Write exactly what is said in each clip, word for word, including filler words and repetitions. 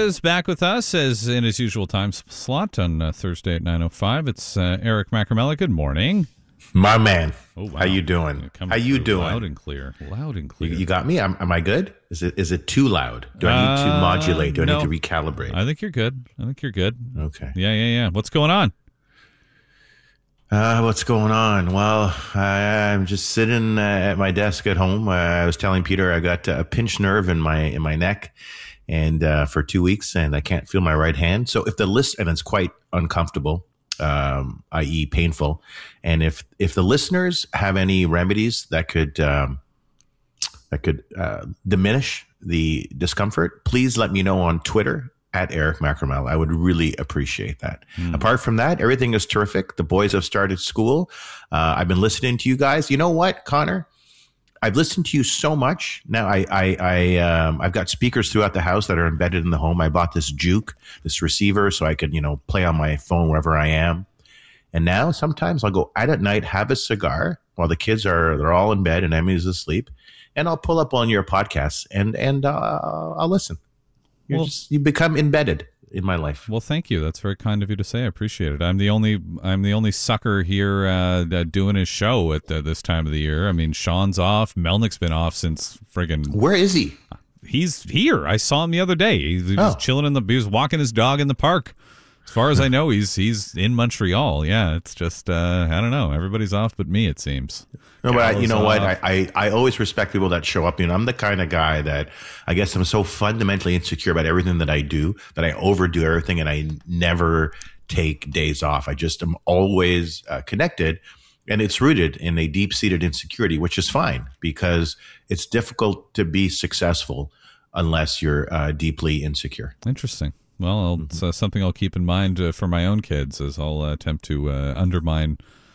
is back with us as in his usual time slot on uh, Thursday at nine oh five. It's uh, Eric Macramella. Good morning. My man. Oh, wow. How you doing? How you doing? Loud and clear. Loud and clear. You, you got me? Am, am I good? Is it is it too loud? Do I need to Uh, modulate? Do I no. need to recalibrate? I think you're good. I think you're good. Okay. Yeah, yeah, yeah. What's going on? Uh, what's going on? Well, I, I'm just sitting uh, at my desk at home. Uh, I was telling Peter I got a pinched nerve in my in my neck, and uh, for two weeks, and I can't feel my right hand. So if the list, and it's quite uncomfortable, um, that is, painful. And if if the listeners have any remedies that could um, that could uh, diminish the discomfort, please let me know on Twitter. At Eric Macramella. I would really appreciate that. Mm. Apart from that, everything is terrific. The boys have started school. Uh, I've been listening to you guys. You know what, Connor? I've listened to you so much. Now I, I, I, um, I've got speakers throughout the house that are embedded in the home. I bought this Juke, this receiver, so I could, you know, play on my phone wherever I am. And now sometimes I'll go out at night, have a cigar while the kids are, they're all in bed and Emmy's asleep. And I'll pull up on your podcasts and, and, uh, I'll listen. You're well, just, you become embedded in my life. Well, thank you. That's very kind of you to say. I appreciate it. I'm the only I'm the only sucker here uh, doing his show at the, this time of the year. I mean, Sean's off. Melnick's been off since friggin'. Where is he? He's here. I saw him the other day. He, he was oh. chilling in the. He was walking his dog in the park. As far as I know, he's he's in Montreal. Yeah, it's just uh, I don't know. Everybody's off but me, it seems. No, but I, you know what? I, I, I always respect people that show up. You know, I'm the kind of guy that I guess I'm so fundamentally insecure about everything that I do that I overdo everything and I never take days off. I just am always uh, connected, and it's rooted in a deep-seated insecurity, which is fine because it's difficult to be successful unless you're uh, deeply insecure. Interesting. Well, mm-hmm. it's uh, something I'll keep in mind uh, for my own kids as I'll uh, attempt to uh, undermine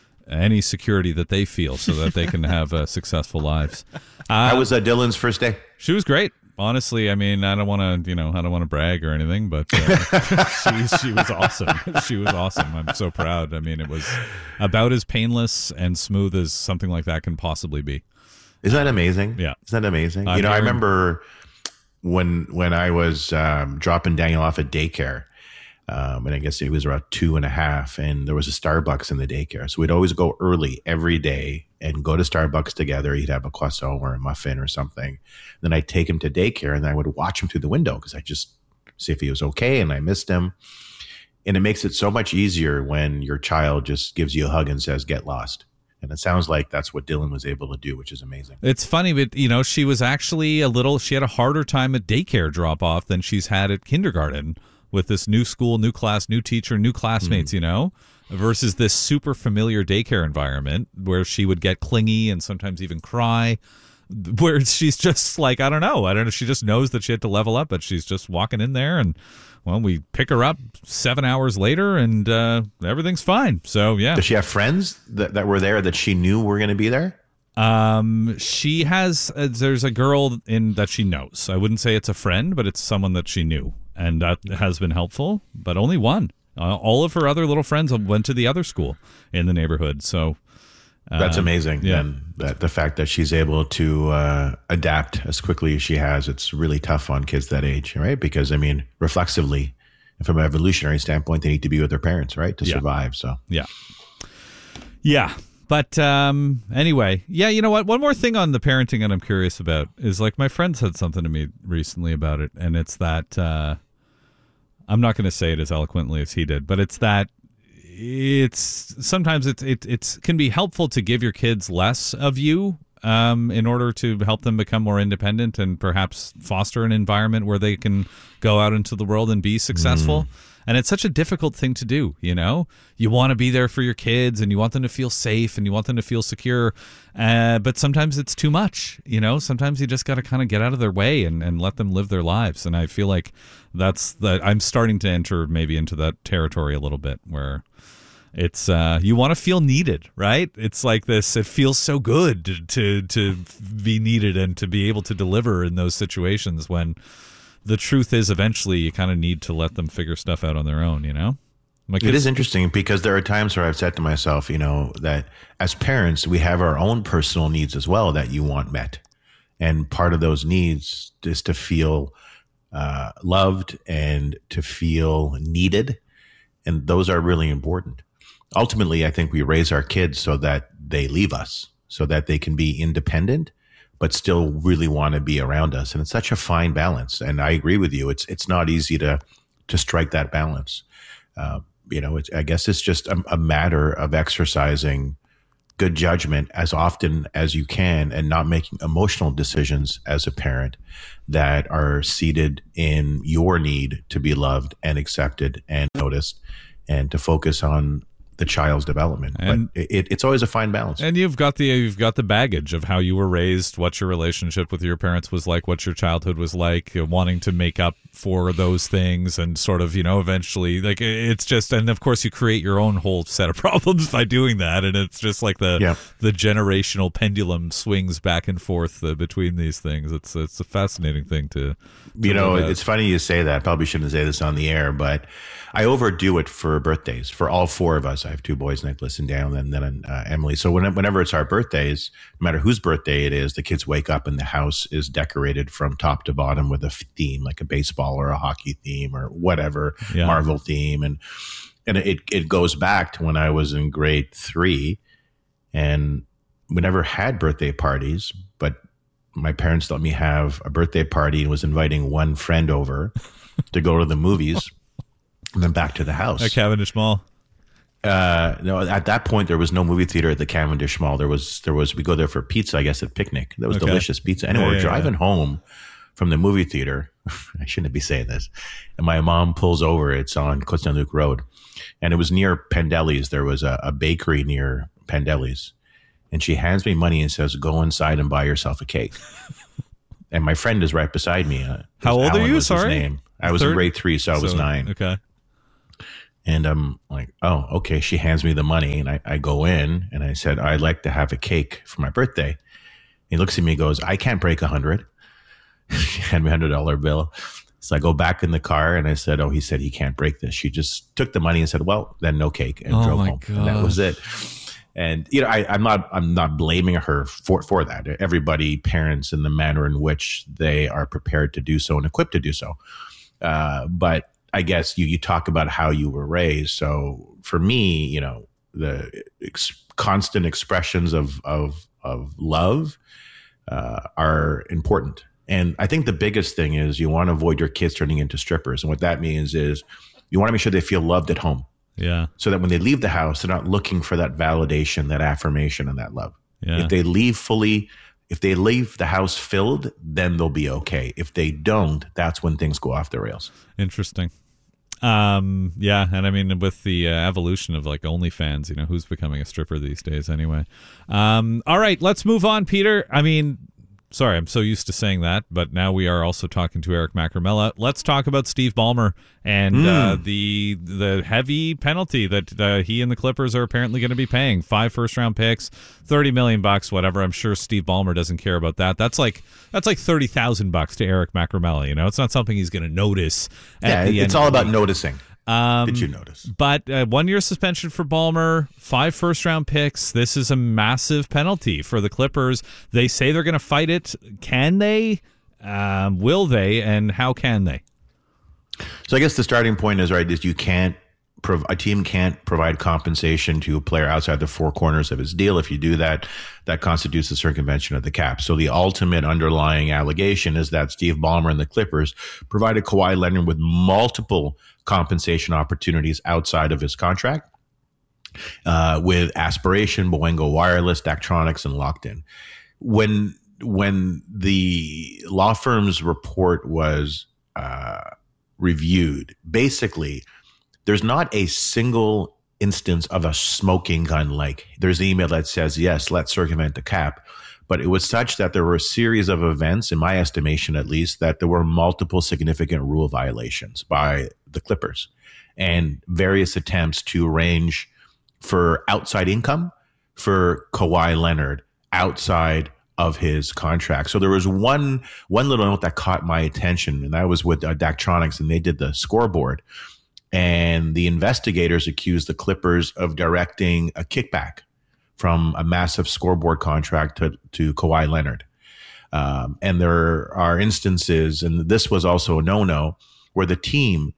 any security that they feel so that they can have uh, successful lives. Uh, How was uh, Dylan's first day? She was great. Honestly, I mean, I don't want to, you know, I don't want to brag or anything, but uh, she, she was awesome. She was awesome. I'm so proud. I mean, it was about as painless and smooth as something like that can possibly be. Isn't that amazing? Yeah. Isn't that amazing? I'm you know, hearing- I remember when when I was um, dropping Daniel off at daycare, Um, and I guess it was around two and a half, and there was a Starbucks in the daycare. So we'd always go early every day and go to Starbucks together. He'd have a croissant or a muffin or something. Then I'd take him to daycare, and I would watch him through the window because I just see if he was okay, and I missed him. And it makes it so much easier when your child just gives you a hug and says, "Get lost." And it sounds like that's what Dylan was able to do, which is amazing. It's funny, but, you know, she was actually a little, she had a harder time at daycare drop-off than she's had at kindergarten. With this new school, new class, new teacher, new classmates, mm. you know, versus this super familiar daycare environment where she would get clingy and sometimes even cry, where she's just like, I don't know. I don't know. She just knows that she had to level up, but she's just walking in there and, well, we pick her up seven hours later and uh, everything's fine. So, yeah. Does she have friends that, that were there that she knew were going to be there? Um, she has, uh, there's a girl in that she knows. I wouldn't say it's a friend, but it's someone that she knew. And that has been helpful, but only one. Uh, all of her other little friends went to the other school in the neighborhood. So uh, that's amazing. Yeah. And that the fact that she's able to uh, adapt as quickly as she has, it's really tough on kids that age, right? Because I mean, reflexively, from an evolutionary standpoint, they need to be with their parents, right, to yeah. survive. So yeah, yeah. But um, anyway, yeah, you know what? One more thing on the parenting that I'm curious about is, like, my friend said something to me recently about it, and it's that. Uh, I'm not going to say it as eloquently as he did, but it's that it's sometimes it's it it's can be helpful to give your kids less of you um, in order to help them become more independent and perhaps foster an environment where they can go out into the world and be successful. Mm. And it's such a difficult thing to do, you know? You want to be there for your kids and you want them to feel safe and you want them to feel secure. Uh, but sometimes it's too much, you know? Sometimes you just got to kind of get out of their way and, and let them live their lives. And I feel like that's the, I'm starting to enter maybe into that territory a little bit where it's, uh, you want to feel needed, right? It's like this, it feels so good to, to, to be needed and to be able to deliver in those situations when the truth is eventually you kind of need to let them figure stuff out on their own, you know? Like it is interesting because there are times where I've said to myself, you know, that as parents, we have our own personal needs as well that you want met. And part of those needs is to feel uh, loved and to feel needed. And those are really important. Ultimately, I think we raise our kids so that they leave us, so that they can be independent, but still really want to be around us. And it's such a fine balance. And I agree with you. It's it's not easy to to strike that balance. Uh, you know, it's, I guess it's just a, a matter of exercising good judgment as often as you can and not making emotional decisions as a parent that are seated in your need to be loved and accepted and noticed, and to focus on the child's development. And, but it, it's always a fine balance. And you've got the you've got the baggage of how you were raised, what your relationship with your parents was like, what your childhood was like, uh, wanting to make up for those things, and sort of, you know, eventually, like, it's just, and of course you create your own whole set of problems by doing that, and it's just like the yeah. the generational pendulum swings back and forth uh, between these things. It's it's a fascinating thing to, to you know, look at. It's funny you say that. Probably shouldn't say this on the air, but I overdo it for birthdays for all four of us. I have two boys, Nicholas and Daniel, and then uh, Emily. So when, whenever it's our birthdays, no matter whose birthday it is, the kids wake up and the house is decorated from top to bottom with a theme, like a baseball or a hockey theme or whatever, Yeah. Marvel theme. And and it, it goes back to when I was in grade three, and we never had birthday parties, but my parents let me have a birthday party and was inviting one friend over to go to the movies and then back to the house. At Cavendish Mall. Uh, no, at that point there was no movie theater at the Cavendish Mall. There was, there was, we go there for pizza, I guess, at Picnic. That was Okay. delicious pizza. Anyway, Yeah, we're yeah, driving yeah. home from the movie theater. I shouldn't be saying this. And my mom pulls over. It's on Côte Saint-Luc Road. And it was near Pendelli's. There was a, a bakery near Pendelli's. And she hands me money and says, go inside and buy yourself a cake. And my friend is right beside me. Uh, How old Alan are you? was his Sorry? name. I was Third? in grade three, so I was So, nine. Okay. And I'm like, oh, okay. She hands me the money, and I, I go in, and I said, I'd like to have a cake for my birthday. He looks at me and goes, I can't break a hundred. She handed me a hundred dollar bill. So I go back in the car, and I said, oh, he said he can't break this. She just took the money and said, well, then no cake, and Oh, drove my home. And that was it. And, you know, I, I'm not, I'm not blaming her for, for that. Everybody parents in the manner in which they are prepared to do so and equipped to do so. Uh, but I guess you, you talk about how you were raised. So for me, you know, the ex- constant expressions of, of, of love, uh, are important. And I think the biggest thing is you want to avoid your kids turning into strippers. And what that means is you want to make sure they feel loved at home. Yeah. So that when they leave the house, they're not looking for that validation, that affirmation, and that love. Yeah. If they leave fully, if they leave the house filled, then they'll be okay. If they don't, that's when things go off the rails. Interesting. Um, yeah, and I mean, with the uh, evolution of like OnlyFans, you know, who's becoming a stripper these days anyway? Um, all right, let's move on, Peter. I mean, sorry, I'm so used to saying that, but now we are also talking to Eric Macramella. Let's talk about Steve Ballmer and Mm. uh, the the heavy penalty that uh, he and the Clippers are apparently going to be paying. Five first round picks, thirty million bucks, whatever. I'm sure Steve Ballmer doesn't care about that. That's like that's like thirty thousand bucks to Eric Macramella. You know, it's not something he's going to notice. At Yeah, the it's end all of the about week. noticing. Um, Did you notice? But uh, one year suspension for Ballmer, five first round picks. This is a massive penalty for the Clippers. They say they're going to fight it. Can they? Um, will they? And how can they? So I guess the starting point is right is you can't prov- a team can't provide compensation to a player outside the four corners of his deal. If you do that, that constitutes the circumvention of the cap. So the ultimate underlying allegation is that Steve Ballmer and the Clippers provided Kawhi Leonard with multiple compensation opportunities outside of his contract, uh, with Aspiration, Bowengo Wireless, Daktronics, and Locked In. When when the law firm's report was uh, reviewed, basically, there's not a single instance of a smoking gun. Like there's an email that says, yes, let's circumvent the cap. But it was such that there were a series of events, in my estimation at least, that there were multiple significant rule violations by the Clippers and various attempts to arrange for outside income for Kawhi Leonard outside of his contract. So there was one one little note that caught my attention, and that was with uh, Daktronics, and they did the scoreboard. And the investigators accused the Clippers of directing a kickback from a massive scoreboard contract to, to Kawhi Leonard. Um, and there are instances, and this was also a no-no, where the team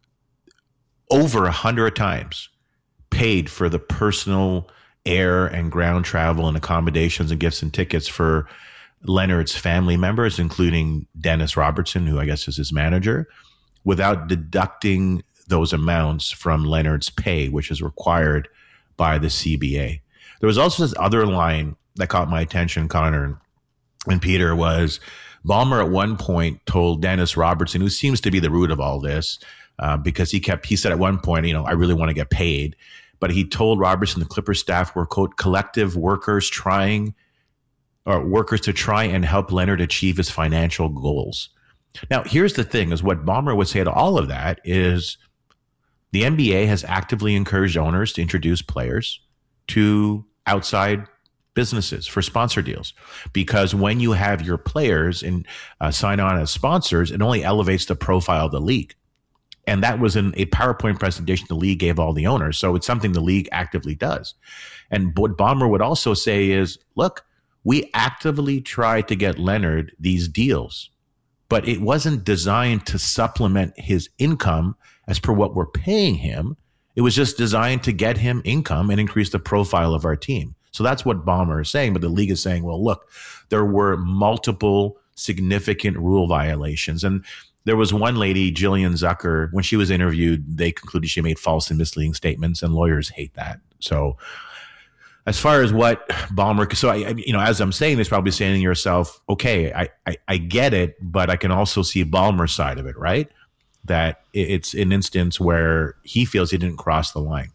over a hundred times paid for the personal air and ground travel and accommodations and gifts and tickets for Leonard's family members, including Dennis Robertson, who I guess is his manager, without deducting those amounts from Leonard's pay, which is required by the C B A. There was also this other line that caught my attention, Connor and Peter, was Ballmer at one point told Dennis Robertson, who seems to be the root of all this, uh, because he kept, he said at one point, you know, I really want to get paid. But he told Robertson the Clippers staff were, quote, collective workers trying, or workers to try and help Leonard achieve his financial goals. Now, here's the thing, is what Ballmer would say to all of that is the N B A has actively encouraged owners to introduce players to outside businesses for sponsor deals, because when you have your players and uh, sign on as sponsors, it only elevates the profile of the league. And that was in a PowerPoint presentation the league gave all the owners. So it's something the league actively does. And what Ballmer would also say is, look, we actively tried to get Leonard these deals, but it wasn't designed to supplement his income as per what we're paying him. It was just designed to get him income and increase the profile of our team. So that's what Ballmer is saying. But the league is saying, well, look, there were multiple significant rule violations. And there was one lady, Jillian Zucker, when she was interviewed, they concluded she made false and misleading statements, and lawyers hate that. So as far as what Ballmer, so I, you know, as I'm saying this, probably saying to yourself, okay, I, I, I get it, but I can also see Ballmer's side of it, right? That it's an instance where he feels he didn't cross the line.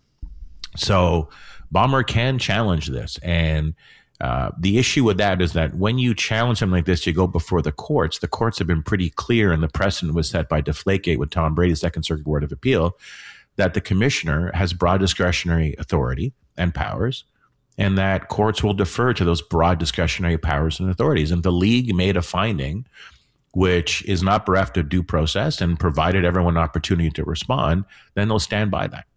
So Ballmer can challenge this. And uh, the issue with that is that when you challenge something like this, you go before the courts. The courts have been pretty clear, and the precedent was set by Deflategate with Tom Brady, Second Circuit Court of Appeal, that the commissioner has broad discretionary authority and powers, and that courts will defer to those broad discretionary powers and authorities. And the league made a finding which is not bereft of due process, and provided everyone an opportunity to respond, then they'll stand by that.